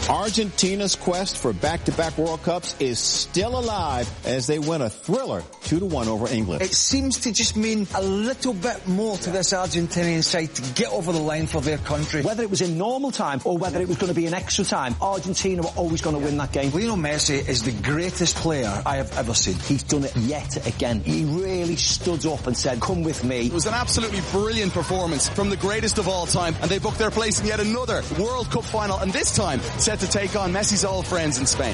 Argentina's quest for back-to-back World Cups is still alive as they win a thriller 2-1 over England. It seems to just mean a little bit more to this Argentinian side to get over the line for their country. Whether it was in normal time or whether it was going to be in extra time, Argentina were always going to win that game. Lionel Messi is the greatest player I have ever seen. He's done it yet again. He really stood up and said, come with me. It was an absolutely brilliant performance from the greatest of all time, and they booked their place in yet another World Cup final, and this time set to take on Messi's old friends in Spain.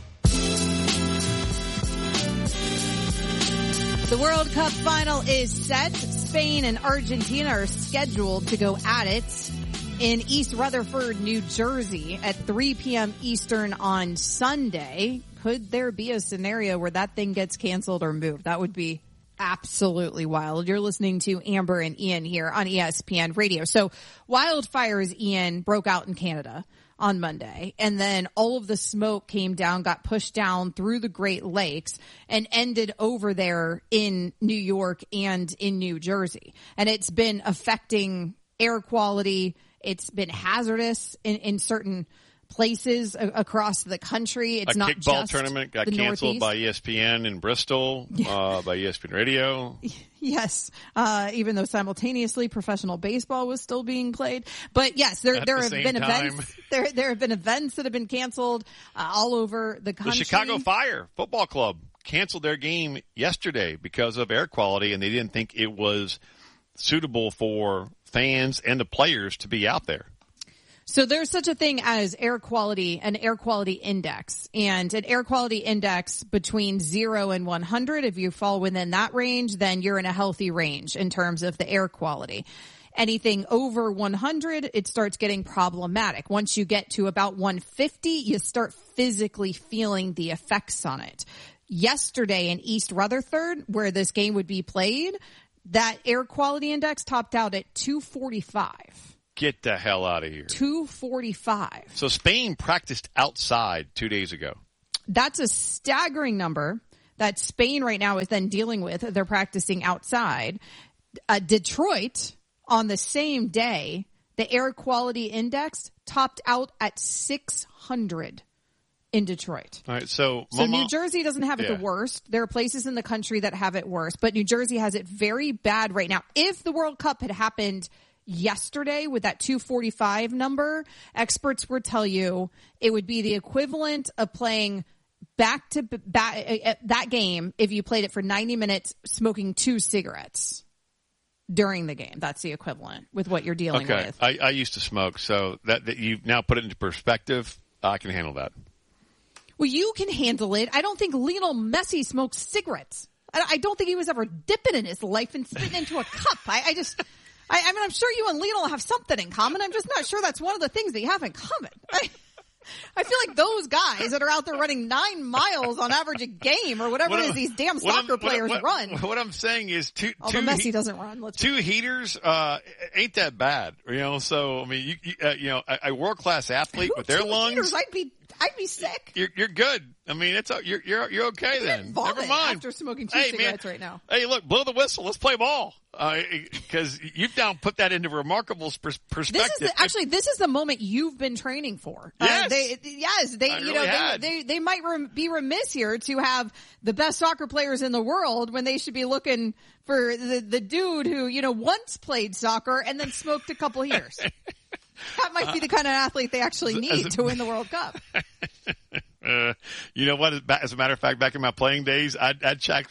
The World Cup final is set. Spain and Argentina are scheduled to go at it in East Rutherford, New Jersey at 3 p.m. Eastern on Sunday. Could there be a scenario where that thing gets canceled or moved? That would be absolutely wild. You're listening to Amber and Ian here on ESPN Radio. So wildfires, Ian, broke out in Canada on Monday, and then all of the smoke came down, got pushed down through the Great Lakes and ended over there in New York and in New Jersey. And it's been affecting air quality. It's been hazardous in certain places across the country. It's a not kickball just tournament got the canceled Northeast. by ESPN in Bristol, by ESPN Radio. Yes, even though simultaneously professional baseball was still being played. But yes, there have been events. There have been events that have been canceled all over the country. The Chicago Fire Football Club canceled their game yesterday because of air quality, and they didn't think it was suitable for fans and the players to be out there. So there's such a thing as air quality, an air quality index, and an air quality index between 0 and 100. If you fall within that range, then you're in a healthy range in terms of the air quality. Anything over 100, it starts getting problematic. Once you get to about 150, you start physically feeling the effects on it. Yesterday in East Rutherford, where this game would be played, that air quality index topped out at 245. Get the hell out of here. 245. So Spain practiced outside 2 days ago. That's a staggering number that Spain right now is then dealing with. They're practicing outside. Detroit, on the same day, the air quality index topped out at 600 in Detroit. All right, so New Jersey doesn't have it the worst. There are places in the country that have it worse, but New Jersey has it very bad right now. If the World Cup had happened yesterday with that 245 number, experts would tell you it would be the equivalent of playing back to back that game if you played it for 90 minutes smoking 2 cigarettes during the game. That's the equivalent with what you're dealing with. I used to smoke, so that you've now put it into perspective. I can handle that. Well, you can handle it. I don't think Lionel Messi smokes cigarettes. I don't think he was ever dipping in his life and spitting into a cup. I mean, I'm sure you and Lionel have something in common. I'm just not sure that's one of the things that you have in common. I feel like those guys that are out there running 9 miles on average a game or whatever it is these damn soccer players run. What I'm saying is although Messi doesn't run. 2 heaters ain't that bad, you know. So I mean, a world class athlete with their lungs. Heaters, I'd be sick. You're good. I mean, you're okay then. Never mind. After smoking 2 cigarettes right now. Hey, look, blow the whistle. Let's play ball. Because you've now put that into remarkable perspective. This is the moment you've been training for. Yes. They might be remiss here to have the best soccer players in the world when they should be looking for the dude who, once played soccer and then smoked a couple years. That might be the kind of athlete they actually need to win the World Cup. You know what? As a matter of fact, back in my playing days, I'd check,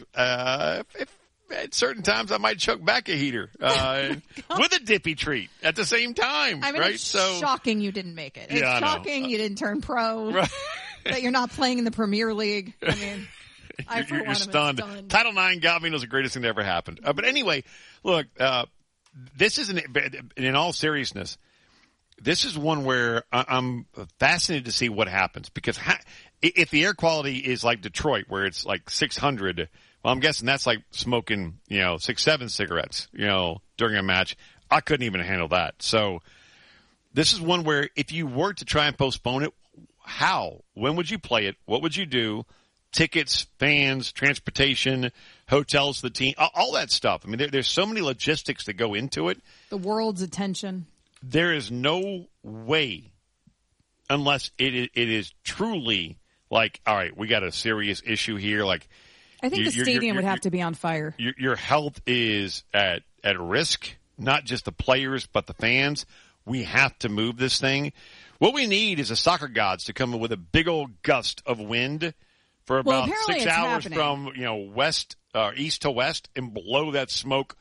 at certain times I might choke back a heater, with a dippy treat at the same time. I mean, right? It's shocking you didn't make it. It's shocking you didn't turn pro, right. That you're not playing in the Premier League. I mean, you're stunned. Title IX got me. It was the greatest thing that ever happened. But anyway, look, this is in all seriousness, this is one where I'm fascinated to see what happens, because if the air quality is like Detroit, where it's like 600, well, I'm guessing that's like smoking, 6-7 cigarettes, during a match. I couldn't even handle that. So this is one where if you were to try and postpone it, how? When would you play it? What would you do? Tickets, fans, transportation, hotels, the team, all that stuff. I mean, there's so many logistics that go into it. The world's attention. There is no way unless it is truly like, all right, we got a serious issue here. Like, I think the stadium would have to be on fire. Your health is at risk, not just the players, but the fans. We have to move this thing. What we need is the soccer gods to come in with a big old gust of wind for about 6 hours from, east to west and blow that smoke.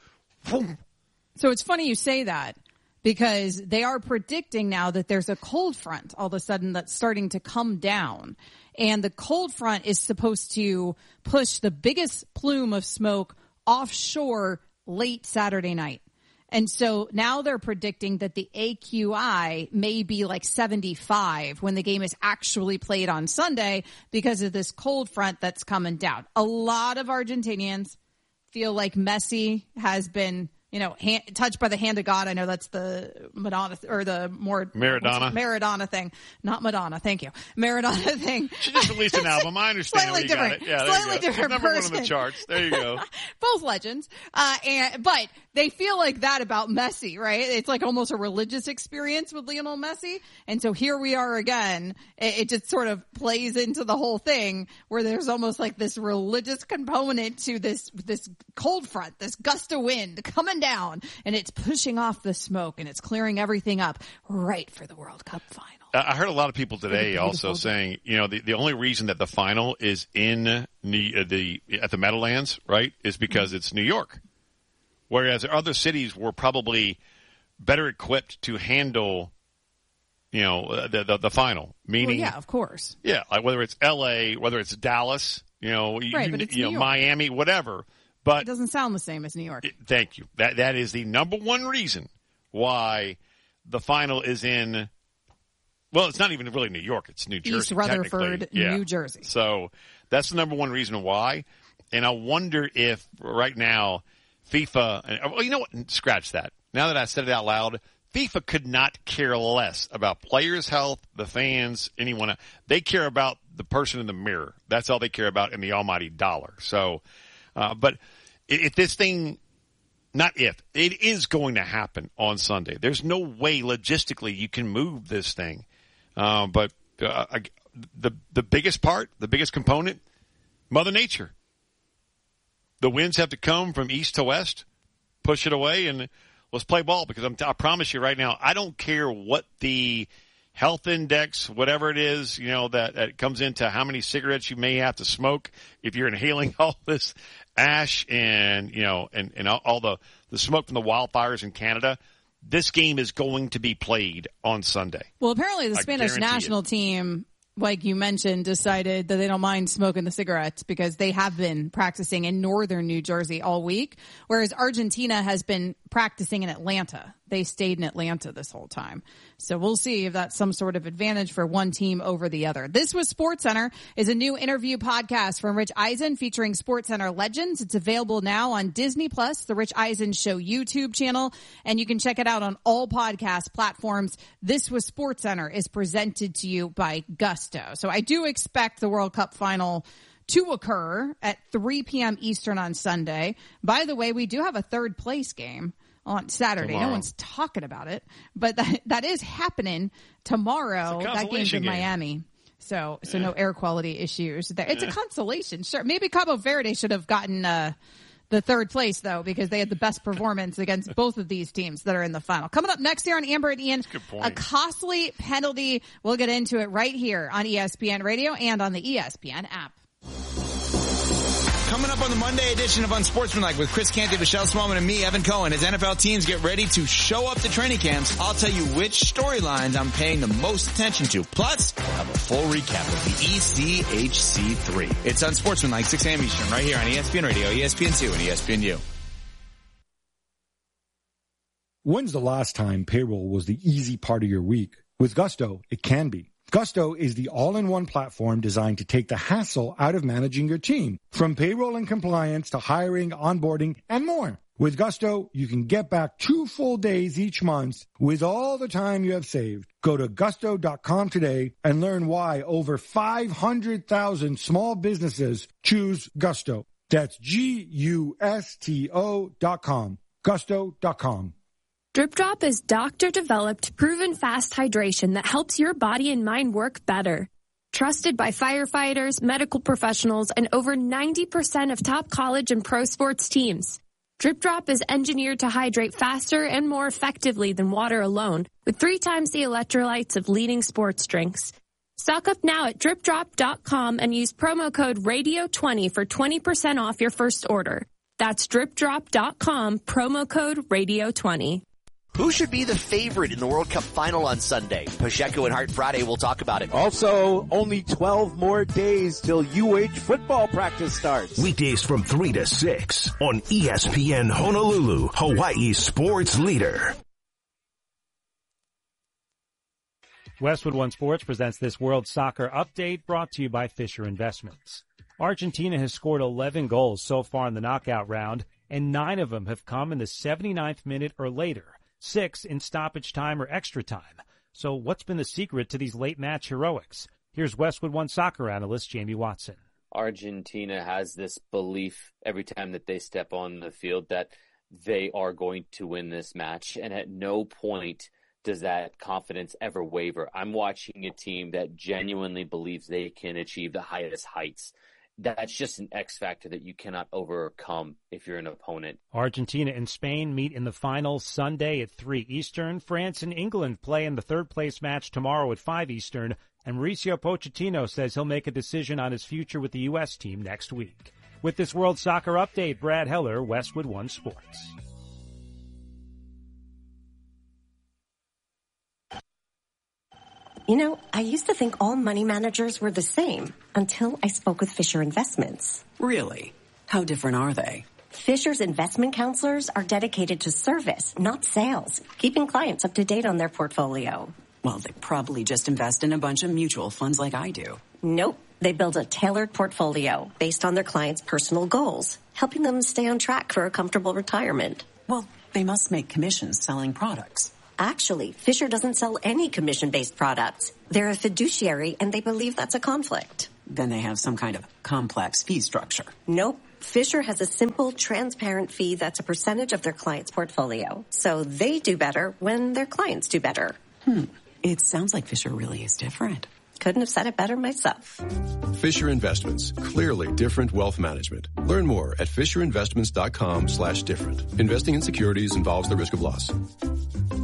So it's funny you say that, because they are predicting now that there's a cold front all of a sudden that's starting to come down. And the cold front is supposed to push the biggest plume of smoke offshore late Saturday night. And so now they're predicting that the AQI may be like 75 when the game is actually played on Sunday because of this cold front that's coming down. A lot of Argentinians feel like Messi has been, touched by the hand of God. I know that's the Madonna or the more Maradona thing, not Madonna. Thank you, Maradona thing. She just released an album. I understand. Slightly different. Yeah, slightly different. Number person. 1 on the charts. There you go. Both legends. But they feel like that about Messi, right? It's like almost a religious experience with Lionel Messi. And so here we are again. It just sort of plays into the whole thing where there's almost like this religious component to this cold front, this gust of wind coming down, and it's pushing off the smoke and it's clearing everything up right for the World Cup final. I heard a lot of people today also saying, the only reason that the final is in at the Meadowlands, right, is because it's New York. Whereas other cities were probably better equipped to handle, the final. Meaning, well, yeah, of course. Yeah, like whether it's L.A., whether it's Dallas, right, but it's New York. Miami, whatever. But it doesn't sound the same as New York. Thank you. That is the number one reason why the final is in. Well, it's not even really New York. It's New Jersey. East Rutherford, New Jersey. So that's the number one reason why. And I wonder if right now FIFA, well, you know what? Scratch that. Now that I said it out loud, FIFA could not care less about players' health, the fans, anyone else. They care about the person in the mirror. That's all they care about in the almighty dollar. So, but if this thing, it is going to happen on Sunday. There's no way logistically you can move this thing. But the biggest part, the biggest component, Mother Nature. The winds have to come from east to west, push it away, and let's play ball. Because I promise you right now, I don't care what the health index, whatever it is, that comes into how many cigarettes you may have to smoke if you're inhaling all this ash and all the smoke from the wildfires in Canada. This game is going to be played on Sunday. Well, apparently the Spanish national team, like you mentioned, decided that they don't mind smoking the cigarettes because they have been practicing in northern New Jersey all week, whereas Argentina has been practicing in Atlanta. They stayed in Atlanta this whole time. So we'll see if that's some sort of advantage for one team over the other. This was SportsCenter is a new interview podcast from Rich Eisen featuring SportsCenter legends. It's available now on Disney Plus, the Rich Eisen Show YouTube channel, and you can check it out on all podcast platforms. This was SportsCenter is presented to you by Gusto. So I do expect the World Cup final to occur at 3 p.m. Eastern on Sunday. By the way, we do have a third place game on Saturday. Tomorrow. No one's talking about it, but that is happening tomorrow. That game's in Miami. So no air quality issues there. It's a consolation. Sure. Maybe Cabo Verde should have gotten the third place, though, because they had the best performance against both of these teams that are in the final. Coming up next here on Amber and Ian, a costly penalty. We'll get into it right here on ESPN Radio and on the ESPN app. Coming up on the Monday edition of Unsportsmanlike with Chris Canty, Michelle Smallman, and me, Evan Cohen, as NFL teams get ready to show up to training camps, I'll tell you which storylines I'm paying the most attention to. Plus, I have a full recap of the ECHC3. It's Unsportsmanlike, 6 a.m. Eastern, right here on ESPN Radio, ESPN2, and ESPNU. When's the last time payroll was the easy part of your week? With Gusto, it can be. Gusto is the all-in-one platform designed to take the hassle out of managing your team, from payroll and compliance to hiring, onboarding, and more. With Gusto, you can get back 2 full days each month with all the time you have saved. Go to gusto.com today and learn why over 500,000 small businesses choose Gusto. That's Gusto.com. Gusto.com. Drip Drop is doctor-developed, proven fast hydration that helps your body and mind work better. Trusted by firefighters, medical professionals, and over 90% of top college and pro sports teams. Drip Drop is engineered to hydrate faster and more effectively than water alone, with 3 times the electrolytes of leading sports drinks. Stock up now at dripdrop.com and use promo code RADIO20 for 20% off your first order. That's dripdrop.com, promo code RADIO20. Who should be the favorite in the World Cup final on Sunday? Pacheco and Hart Friday, we'll talk about it. Also, only 12 more days till UH football practice starts. Weekdays from 3 to 6 on ESPN Honolulu, Hawaii's sports leader. Westwood One Sports presents this World Soccer Update brought to you by Fisher Investments. Argentina has scored 11 goals so far in the knockout round, and 9 of them have come in the 79th minute or later. 6 in stoppage time or extra time. So what's been the secret to these late match heroics? Here's Westwood One soccer analyst Jamie Watson. Argentina has this belief every time that they step on the field that they are going to win this match, and at no point does that confidence ever waver. I'm watching a team that genuinely believes they can achieve the highest heights. That's just an X factor that you cannot overcome if you're an opponent. Argentina and Spain meet in the final Sunday at 3 Eastern. France and England play in the third-place match tomorrow at 5 Eastern. And Mauricio Pochettino says he'll make a decision on his future with the U.S. team next week. With this World Soccer Update, Brad Heller, Westwood One Sports. You know, I used to think all money managers were the same until I spoke with Fisher Investments. Really? How different are they? Fisher's investment counselors are dedicated to service, not sales, keeping clients up to date on their portfolio. Well, they probably just invest in a bunch of mutual funds like I do. Nope. They build a tailored portfolio based on their clients' personal goals, helping them stay on track for a comfortable retirement. Well, they must make commissions selling products. Actually, Fisher doesn't sell any commission-based products. They're a fiduciary, and they believe that's a conflict. Then they have some kind of complex fee structure. Nope. Fisher has a simple, transparent fee that's a percentage of their client's portfolio. So they do better when their clients do better. It sounds like Fisher really is different. Couldn't have said it better myself. Fisher Investments. Clearly different wealth management. Learn more at FisherInvestments.com/different. Investing in securities involves the risk of loss.